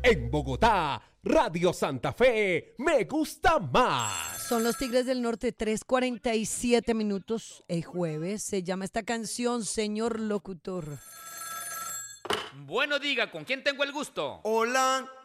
En Bogotá, Radio Santa Fe, me gusta más. Son los Tigres del Norte, 3:47 minutos. El jueves se llama esta canción, señor locutor. Bueno, diga, ¿con quién tengo el gusto? Hola,